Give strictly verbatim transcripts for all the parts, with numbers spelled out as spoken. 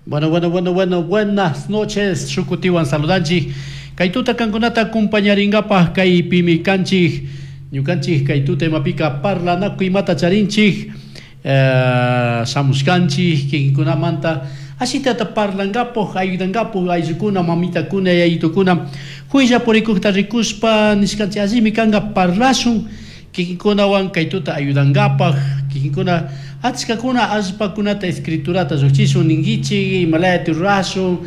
Bueno, bueno, bueno, bueno, buenas noches, Shukutiwan saludanchi. Kaituta kankunata acompañaringapa kay pimi kanchik, ñukanchik kaitute mapika parlanaku imata charinchik, eh, samuskanchik, kinkunamanta, ashitata parlangapo, ayudangapo, ayukuna, mamitakuna, yayitukuna, huilla porikukta rikuspa, niskanchi azimi kanga parlasun, kinkunawan kaituta ayudangapa, kinkuna Atskakuna aspakunata escriturata zuchisu ningichi, imalaya turrasu,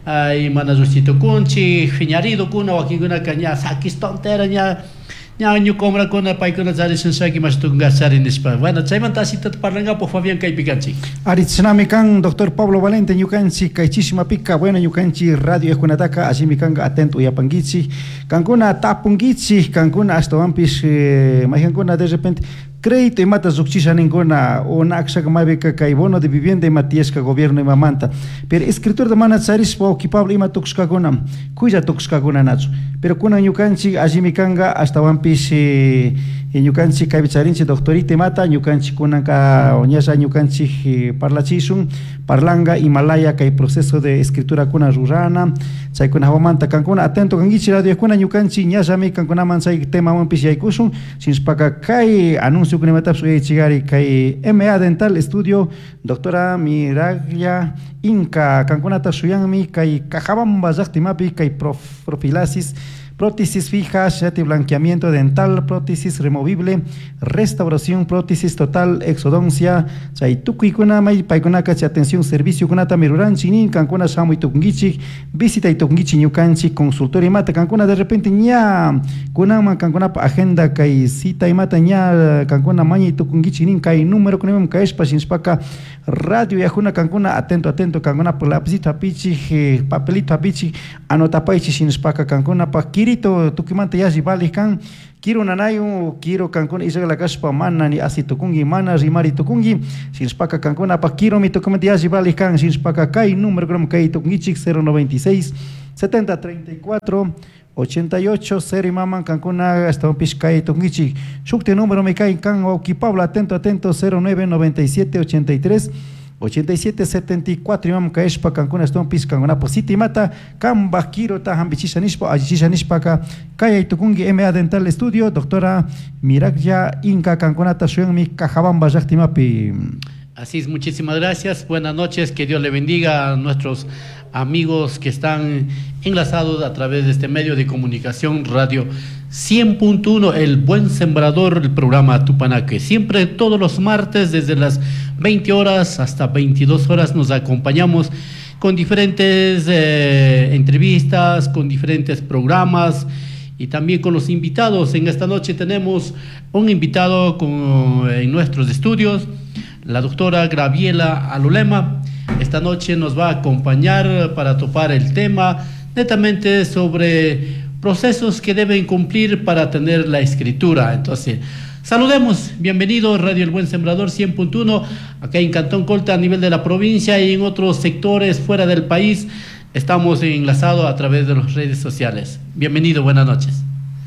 ay mana zuchito kunchi, fiñarido kuna wakinguna kanya sakis tontera nya nya ñu compra kuna paikuna zari sensaki mas tunga sari nispa. Bueno, chaymanta asita parlanga po Fabián Kaipicanchi. Aritznami kan doctor Pablo Valente ñukanchi kaychisima pika bueno ñukanchi radio eskunataka asimi kanga atento yapangichi kankuna tapungichi kankuna hasta wampis eh, majankuna de repente crédito y mata zuchisha ninguna o naxa mabeca kay bono de vivienda y matiesca gobierno y mamanta pero escritor de mana tsaris po kipable ima tuxkaguna cuya tuxkaguna nacho pero kuna ñukanchi asimi kanga hasta wampis eh, ñukanchi kay bicharinchi doctorita mata ñukanchi kunaka oñasa ñukanchi parlachisun parlanga Himalaya kay proceso de escritura kuna rurana chay kuna hawamanta kankuna atento kangichi radio kuna ñukanchi ñasami kankuna mansay tema wampis yaykusun sinspaka kay anuncio kuna matapsu chigari kay M A Dental Estudio doctora Miraglia Inca kankunata suyanmi kay kajabamba zaktimapi kay prof, profilasis prótesis fijas, blanqueamiento dental, prótesis removible, restauración, prótesis total, exodoncia, chaituki kuna may paikuna kachi atención servicio kunata miruran chinin kankuna shamu itukungichi, visita itukungichi ñukanchi consultorio mata kankuna de repente ña kuna kankuna agenda kay cita y mata ña kankuna maña itukungichi nin kay número kunimum kaeshpa shinspaka radio yajuna kankuna atento atento kankuna por lapicito apichi papelito apichi anotapaichi shinspaka kankuna pa kirito tukimanta yaji bali kan kiro nanayo kiro kankuna isaga la kaspa mana ni asi tukungi mana rimari tukungi shinspaka kankuna pa kiro mi tukumanta yaji bali kan shinspaka kai número gram kai tukungi cero noventa y seis setenta treinta y cuatro ochenta y ocho seri maman kankuna hasta un piscay tukungi shukte número me kai kan o kipabla atento atento cero nueve noventa y siete ochenta y tres ochenta y siete setenta y cuatro imam kaeshpa kankuna stone pis kankuna positi mata kamba kiro ta hambichisha nishpa ajichisha nishpa ka kaya itukungi M A Dental Estudio doctora Miraglia Inca kankuna ta mi kajabamba yaktimapi. Así es, muchísimas gracias, buenas noches, que Dios le bendiga a nuestros amigos que están enlazados a través de este medio de comunicación radio cien punto uno, El Buen Sembrador, el programa Tupanaque. Siempre todos los martes desde las veinte horas hasta veintidós horas nos acompañamos con diferentes eh, entrevistas, con diferentes programas y también con los invitados. En esta noche tenemos un invitado con, en nuestros estudios, la doctora Graviela Alulema. Esta noche nos va a acompañar para topar el tema netamente sobre procesos que deben cumplir para tener la escritura. Entonces, saludemos, bienvenido Radio El Buen Sembrador cien punto uno, acá en Cantón Colta a nivel de la provincia y en otros sectores fuera del país. Estamos enlazados a través de las redes sociales. Bienvenido, buenas noches.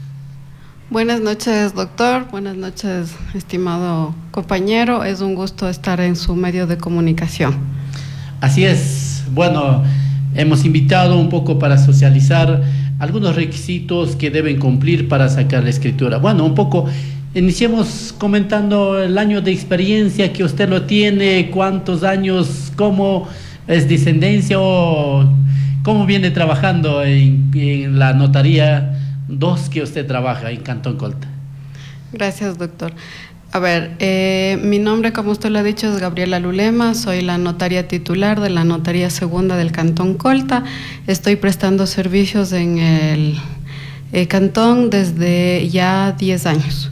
Buenas noches, doctor. Buenas noches, estimado compañero. Es un gusto estar en su medio de comunicación. Así es. Bueno, hemos invitado un poco para socializar algunos requisitos que deben cumplir para sacar la escritura. Bueno, un poco, iniciemos comentando el año de experiencia que usted lo tiene, cuántos años, cómo es descendencia o cómo viene trabajando en, en la notaría dos que usted trabaja en Cantón Colta. Gracias, doctor. A ver, eh, mi nombre, como usted lo ha dicho, es Gabriela Alulema, soy la notaria titular de la Notaría Segunda del Cantón Colta. Estoy prestando servicios en el eh, cantón desde ya diez años.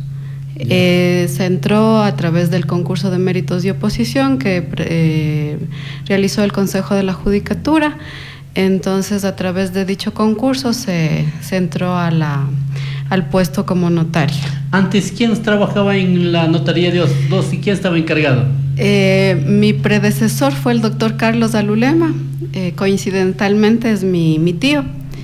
Eh, se entró a través del concurso de méritos y oposición que eh, realizó el Consejo de la Judicatura. Entonces, a través de dicho concurso se, se entró a la, al puesto como notario. Antes, ¿quién trabajaba en la notaría de dos y quién estaba encargado? Eh, mi predecesor fue el doctor Carlos Alulema, eh, coincidentalmente es mi, mi tío.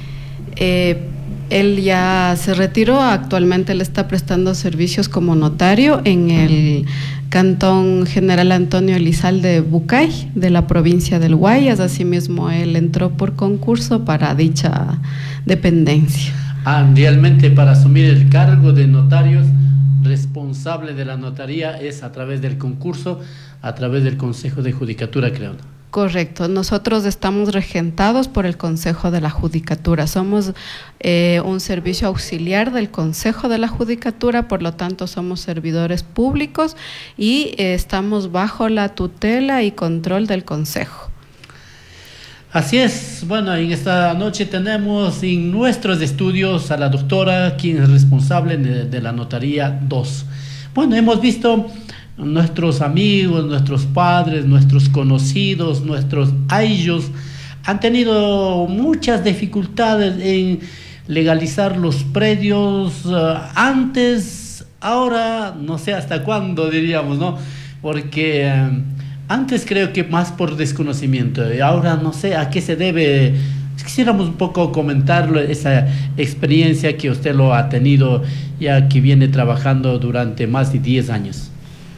Eh, él ya se retiró, actualmente él está prestando servicios como notario en el Cantón General Antonio Elizalde Bucay, de la provincia del Guayas. Asimismo, él entró por concurso para dicha dependencia. Ah, realmente para asumir el cargo de notarios, responsable de la notaría es a través del concurso, a través del Consejo de Judicatura, creo, ¿no? Correcto, nosotros estamos regentados por el Consejo de la Judicatura, somos eh, un servicio auxiliar del Consejo de la Judicatura, por lo tanto somos servidores públicos y eh, estamos bajo la tutela y control del Consejo. Así es, bueno, en esta noche tenemos en nuestros estudios a la doctora, quien es responsable de, de la Notaría dos. Bueno, hemos visto nuestros amigos, nuestros padres, nuestros conocidos, nuestros ayllus han tenido muchas dificultades en legalizar los predios uh, antes, ahora no sé hasta cuándo diríamos, ¿no? Porque uh, antes creo que más por desconocimiento y ahora no sé a qué se debe. Quisiéramos un poco comentarlo, esa experiencia que usted lo ha tenido ya que viene trabajando durante más de diez años.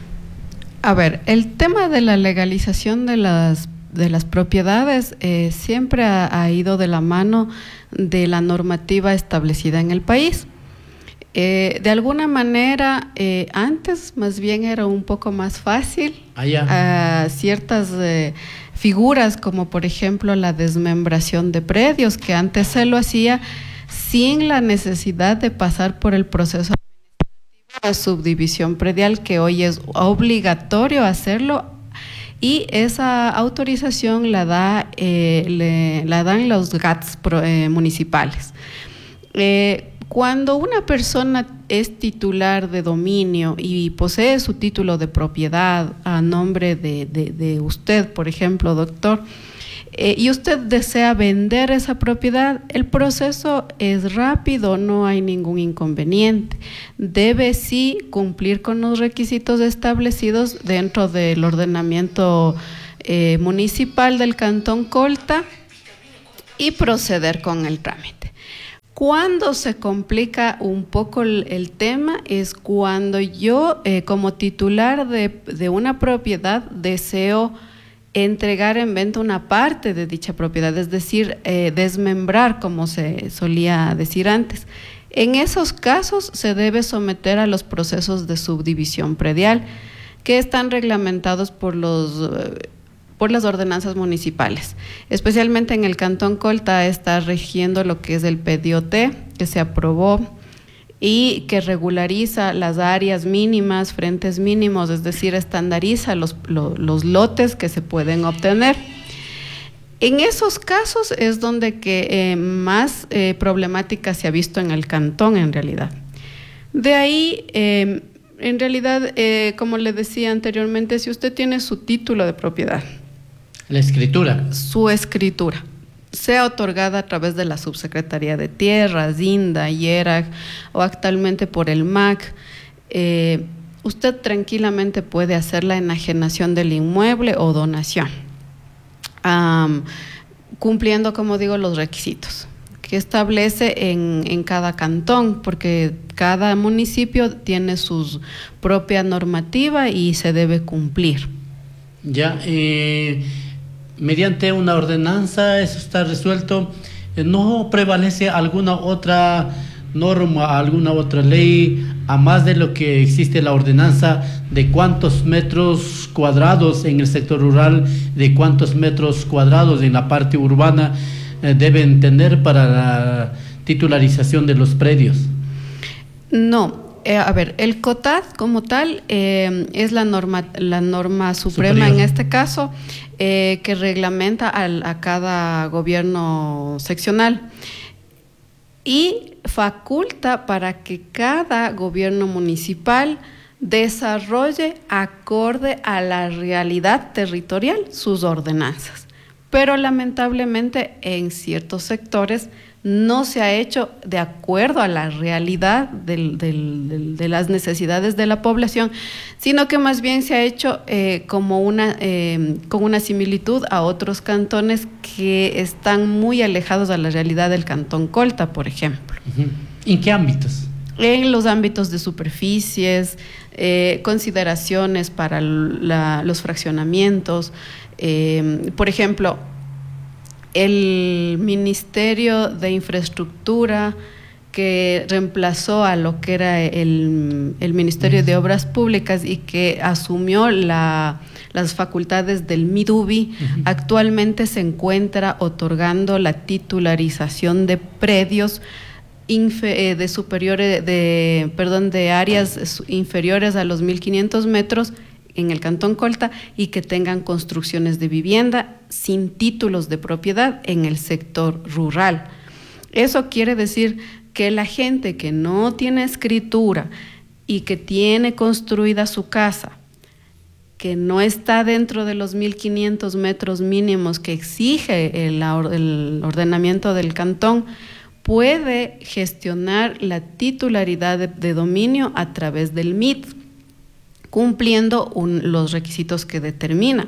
A ver, el tema de la legalización de las, de las propiedades eh, siempre ha, ha ido de la mano de la normativa establecida en el país. Eh, de alguna manera, eh, antes más bien era un poco más fácil. Ah, uh, ciertas eh, figuras como por ejemplo la desmembración de predios, que antes se lo hacía sin la necesidad de pasar por el proceso de subdivisión predial, que hoy es obligatorio hacerlo, y esa autorización la da eh, le, la dan los G A Ts pro, eh, municipales. Eh, cuando una persona es titular de dominio y posee su título de propiedad a nombre de, de, de usted, por ejemplo, doctor, Eh, y usted desea vender esa propiedad, el proceso es rápido, no hay ningún inconveniente. Debe sí cumplir con los requisitos establecidos dentro del ordenamiento eh, municipal del Cantón Colta y proceder con el trámite. Cuando se complica un poco el, el tema es cuando yo, eh, como titular de, de una propiedad, deseo entregar en venta una parte de dicha propiedad, es decir, eh, desmembrar, como se solía decir antes. En esos casos se debe someter a los procesos de subdivisión predial, que están reglamentados por los eh, por las ordenanzas municipales. Especialmente en el Cantón Colta está rigiendo lo que es el P D O T, que se aprobó y que regulariza las áreas mínimas, frentes mínimos, es decir, estandariza los, los, los lotes que se pueden obtener. En esos casos es donde que, eh, más eh, problemática se ha visto en el cantón, en realidad. De ahí, eh, en realidad, eh, como le decía anteriormente, si usted tiene su título de propiedad, la escritura, su escritura, sea otorgada a través de la Subsecretaría de Tierras, INDA, IERAG o actualmente por el M A C, eh, usted tranquilamente puede hacer la enajenación del inmueble o donación, um, cumpliendo, como digo, los requisitos que establece en, en cada cantón, porque cada municipio tiene su propia normativa y se debe cumplir. Ya, eh... mediante una ordenanza, eso está resuelto. ¿No prevalece alguna otra norma, alguna otra ley, a más de lo que existe la ordenanza, de cuántos metros cuadrados en el sector rural, de cuántos metros cuadrados en la parte urbana eh, deben tener para la titularización de los predios? No. Eh, a ver, el C O T A D como tal eh, es la norma, la norma suprema superior, en este caso, eh, que reglamenta al, a cada gobierno seccional y faculta para que cada gobierno municipal desarrolle acorde a la realidad territorial sus ordenanzas. Pero lamentablemente en ciertos sectores no se ha hecho de acuerdo a la realidad del, del, del, de las necesidades de la población, sino que más bien se ha hecho eh, como una, eh, con una similitud a otros cantones que están muy alejados de la realidad del Cantón Colta, por ejemplo. ¿En qué ámbitos? en los ámbitos de superficies, eh, consideraciones para la, los fraccionamientos. Eh, por ejemplo, el Ministerio de Infraestructura, que reemplazó a lo que era el, el Ministerio de Obras Públicas y que asumió la, las facultades del MIDUBI, uh-huh. actualmente se encuentra otorgando la titularización de predios infe, de superiores, de, perdón, de áreas inferiores a los mil quinientos metros en el Cantón Colta y que tengan construcciones de vivienda sin títulos de propiedad en el sector rural. Eso quiere decir que la gente que no tiene escritura y que tiene construida su casa, que no está dentro de los mil quinientos metros mínimos que exige el, el ordenamiento del cantón, puede gestionar la titularidad de, de dominio a través del M I D, cumpliendo un, los requisitos que determina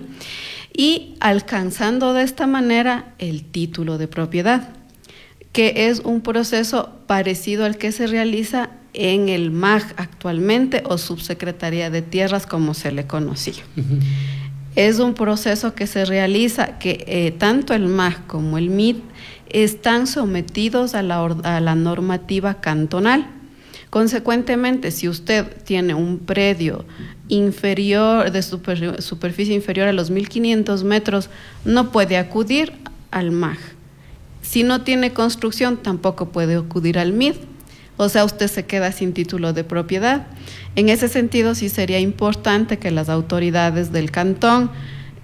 y alcanzando de esta manera el título de propiedad, que es un proceso parecido al que se realiza en el M A G actualmente, o Subsecretaría de Tierras, como se le conocía. Uh-huh. Es un proceso que se realiza que eh, tanto el M A G como el M I D están sometidos a la, a la normativa cantonal. Consecuentemente, si usted tiene un predio inferior, de super, superficie inferior a los mil quinientos metros, no puede acudir al M A G. Si no tiene construcción, tampoco puede acudir al M I D, o sea, usted se queda sin título de propiedad. En ese sentido, sí sería importante que las autoridades del cantón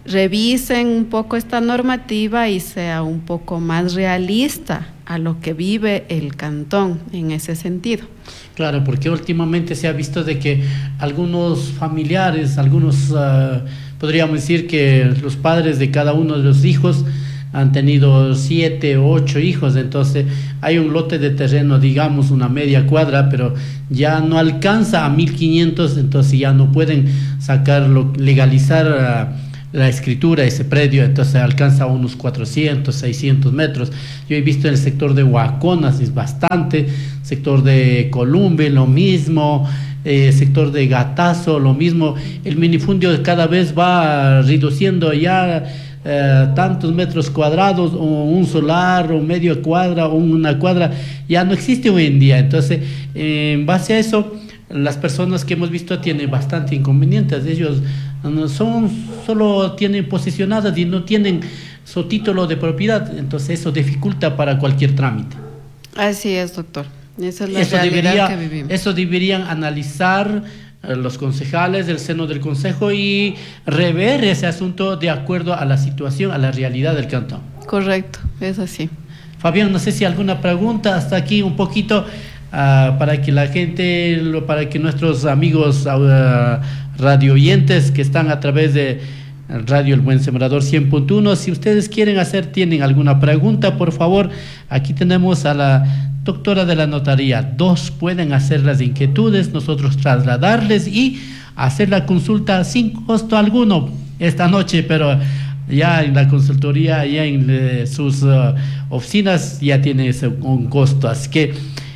revisen un poco esta normativa y sea un poco más realista a lo que vive el cantón en ese sentido. Claro, porque últimamente se ha visto de que algunos familiares, algunos, uh, podríamos decir que los padres de cada uno de los hijos han tenido siete o ocho hijos, entonces hay un lote de terreno, digamos una media cuadra, pero ya no alcanza a mil quinientos, entonces ya no pueden sacarlo, legalizar uh, la escritura, ese predio, entonces alcanza a unos cuatrocientos, seiscientos metros. Yo he visto en el sector de Huaconas, es bastante, sector de Columbe, lo mismo, eh, sector de Gatazo, lo mismo. El minifundio cada vez va reduciendo ya Eh, tantos metros cuadrados, o un solar, o medio cuadra, o una cuadra, ya no existe hoy en día. Entonces, eh, en base a eso, las personas que hemos visto tienen bastante inconvenientes. Ellos no son, solo tienen posesionadas y no tienen su título de propiedad, entonces eso dificulta para cualquier trámite. Así es, doctor. Esa es la eso realidad debería, que vivimos. Eso deberían analizar los concejales del seno del consejo y rever ese asunto de acuerdo a la situación, a la realidad del cantón. Correcto, es así. Fabián, no sé si alguna pregunta hasta aquí un poquito uh, para que la gente, para que nuestros amigos uh, radio oyentes que están a través de Radio El Buen Sembrador cien punto uno, si ustedes quieren hacer, tienen alguna pregunta, por favor, aquí tenemos a la doctora de la notaría. Dos pueden hacer las inquietudes, nosotros trasladarles y hacer la consulta sin costo alguno esta noche, pero ya en la consultoría, ya en eh, sus uh, oficinas ya tiene ese, un costo. Así que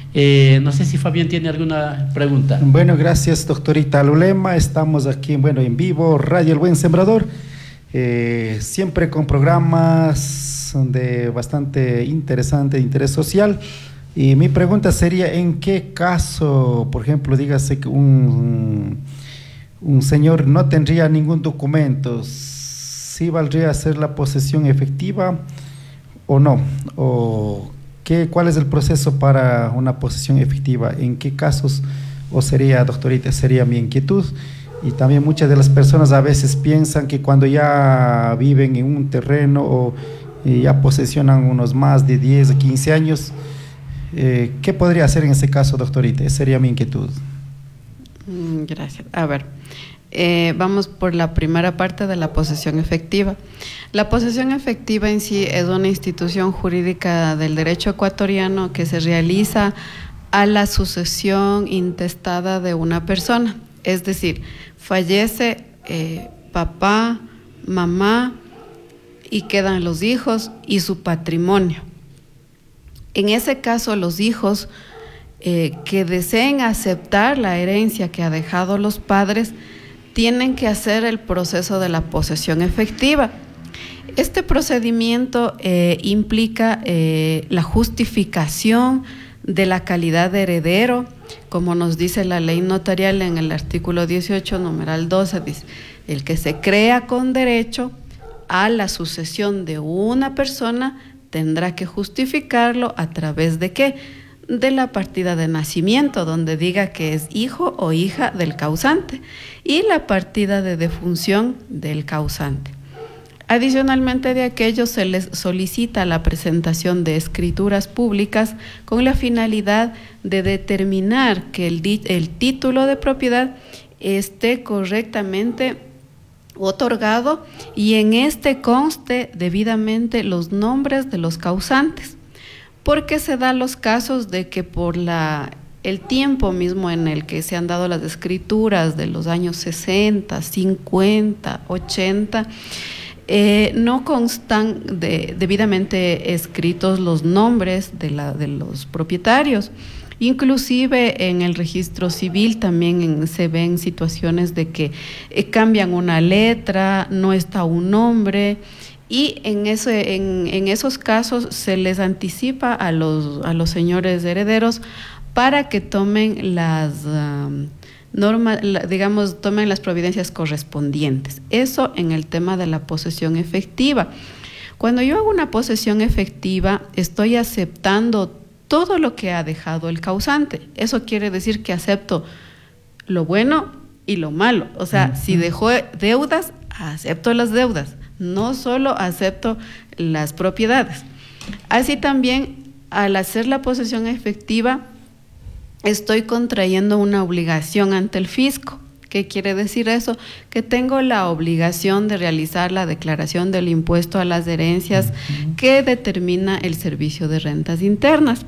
eh, no sé si Fabián tiene alguna pregunta. Bueno, gracias doctorita Lulema. Estamos aquí, bueno, en vivo, Radio El Buen Sembrador, eh, siempre con programas de bastante interesante, de interés social. Y mi pregunta sería, ¿en qué caso, por ejemplo, dígase que un, un señor no tendría ningún documento, ¿sí valdría hacer la posesión efectiva o no? ¿O qué, cuál es el proceso para una posesión efectiva? ¿En qué casos? O sería, doctorita, sería mi inquietud. Y también muchas de las personas a veces piensan que cuando ya viven en un terreno o ya posesionan unos más de diez o quince años, Eh, ¿qué podría hacer en ese caso, doctorita? Esa sería mi inquietud. Gracias. A ver, eh, vamos por la primera parte de la posesión efectiva. La posesión efectiva en sí es una institución jurídica del derecho ecuatoriano que se realiza a la sucesión intestada de una persona. Es decir, fallece eh, papá, mamá y quedan los hijos y su patrimonio. En ese caso, los hijos eh, que deseen aceptar la herencia que ha dejado los padres, tienen que hacer el proceso de la posesión efectiva. Este procedimiento eh, implica eh, la justificación de la calidad de heredero, como nos dice la ley notarial en el artículo dieciocho, numeral doce, dice, el que se crea con derecho a la sucesión de una persona tendrá que justificarlo a través de ¿qué? De la partida de nacimiento, donde diga que es hijo o hija del causante, y la partida de defunción del causante. Adicionalmente de aquello, se les solicita la presentación de escrituras públicas con la finalidad de determinar que el, el título de propiedad esté correctamente otorgado y en este conste debidamente los nombres de los causantes, porque se dan los casos de que por la, el tiempo mismo en el que se han dado las escrituras de los años sesenta, cincuenta, ochenta, Eh, no constan de, debidamente escritos los nombres de, la, de los propietarios. Inclusive en el registro civil también en, se ven situaciones de que eh, cambian una letra, no está un nombre, y en, ese, en, en esos casos se les anticipa a los, a los señores herederos para que tomen las... Um, Norma, digamos, tomen las providencias correspondientes. Eso en el tema de la posesión efectiva. Cuando yo hago una posesión efectiva, estoy aceptando todo lo que ha dejado el causante. Eso quiere decir que acepto lo bueno y lo malo. O sea, uh-huh. Si dejó deudas, acepto las deudas. No solo acepto las propiedades. Así también, al hacer la posesión efectiva, estoy contrayendo una obligación ante el fisco. ¿Qué quiere decir eso? Que tengo la obligación de realizar la declaración del impuesto a las herencias uh-huh. que determina el Servicio de Rentas Internas.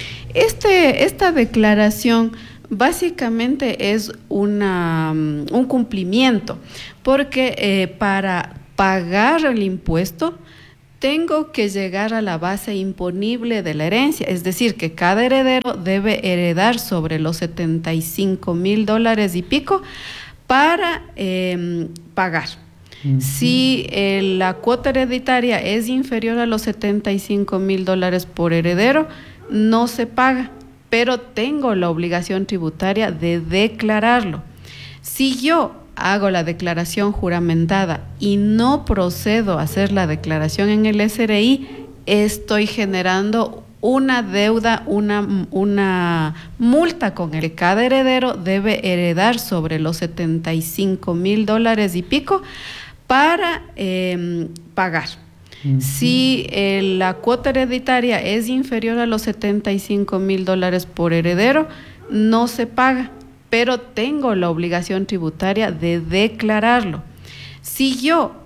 Este, esta declaración básicamente es una, un cumplimiento, porque eh, para pagar el impuesto tengo que llegar a la base imponible de la herencia, es decir, que cada heredero debe heredar sobre los setenta y cinco mil dólares y pico para eh, pagar. Uh-huh. Si eh, la cuota hereditaria es inferior a los setenta y cinco mil dólares por heredero, no se paga, pero tengo la obligación tributaria de declararlo. Si yo hago la declaración juramentada y no procedo a hacer la declaración en el S R I, estoy generando una deuda, una, una multa con el que cada heredero debe heredar sobre los setenta y cinco mil dólares y pico para eh, pagar. Uh-huh. Si eh, la cuota hereditaria es inferior a los setenta y cinco mil dólares por heredero, no se paga, pero tengo la obligación tributaria de declararlo. Si yo